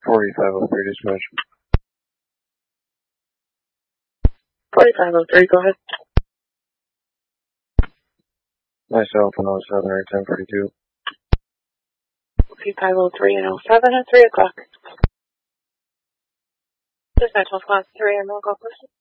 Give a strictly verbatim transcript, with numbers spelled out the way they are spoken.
forty-five oh three dispatch. forty-five oh three, go ahead. Myself and oh seven or ten forty-two. forty-five oh three and oh seven at three o'clock. Dispatch one class three, I'm on call person.